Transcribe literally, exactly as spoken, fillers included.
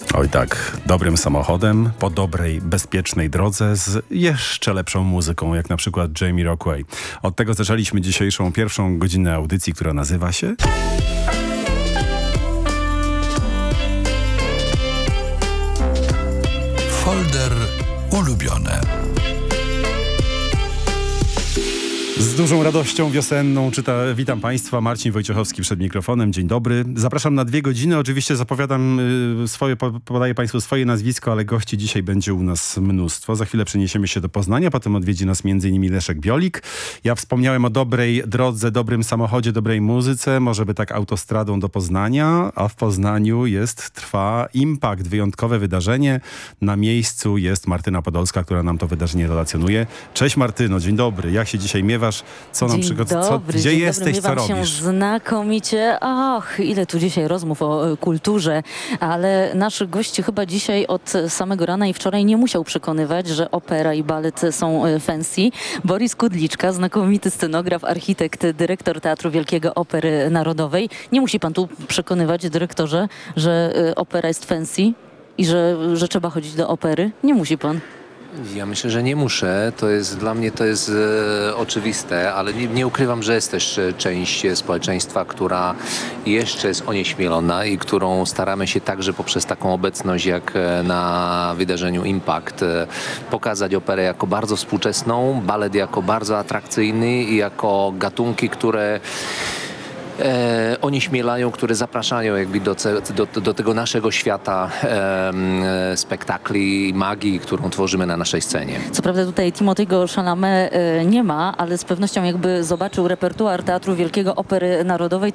Oj tak, dobrym samochodem, po dobrej, bezpiecznej drodze z jeszcze lepszą muzyką, jak na przykład Jamie Rockway. Od tego zaczęliśmy dzisiejszą pierwszą godzinę audycji, która nazywa się... Folder ulubione. Z dużą radością wiosenną czyta, witam Państwa, Marcin Wojciechowski przed mikrofonem. Dzień dobry. Zapraszam na dwie godziny. Oczywiście zapowiadam y, swoje, podaję Państwu swoje nazwisko, ale gości dzisiaj będzie u nas mnóstwo. Za chwilę przeniesiemy się do Poznania, potem odwiedzi nas między innymi Leszek Biolik. Ja wspomniałem o dobrej drodze, dobrym samochodzie, dobrej muzyce, może by tak autostradą do Poznania, a w Poznaniu jest, trwa Impact, wyjątkowe wydarzenie. Na miejscu jest Martyna Podolska, która nam to wydarzenie relacjonuje. Cześć Martyno, dzień dobry. Jak się dzisiaj miewasz? Co nam przygotowałeś? Gdzie dzień jesteś? dobry, Co miewam robisz? się znakomicie. Och, ile tu dzisiaj rozmów o e, kulturze, ale nasz gość chyba dzisiaj od samego rana i wczoraj nie musiał przekonywać, że opera i balet są e, fancy. Boris Kudliczka, znakomity scenograf, architekt, dyrektor Teatru Wielkiego Opery Narodowej. Nie musi pan tu przekonywać, dyrektorze, że e, opera jest fancy i że, że trzeba chodzić do opery? Nie musi pan. Ja myślę, że nie muszę. To jest dla mnie to jest e, oczywiste, ale nie, nie ukrywam, że jest też e, część społeczeństwa, która jeszcze jest onieśmielona i którą staramy się także poprzez taką obecność jak e, na wydarzeniu Impact e, pokazać operę jako bardzo współczesną, balet jako bardzo atrakcyjny i jako gatunki, które E, onieśmielają, które zapraszają jakby do, do, do tego naszego świata e, spektakli i magii, którą tworzymy na naszej scenie. Co prawda tutaj Timothy'ego Chalamet e, nie ma, ale z pewnością jakby zobaczył repertuar Teatru Wielkiego Opery Narodowej,